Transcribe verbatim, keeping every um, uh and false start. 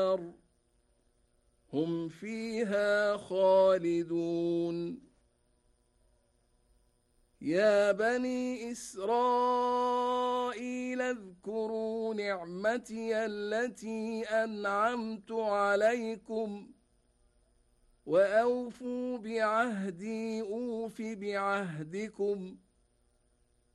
هم فيها خالدون يا بني إسرائيل اذكروا نعمتي التي أنعمت عليكم وأوفوا بعهدي أوف بعهدكم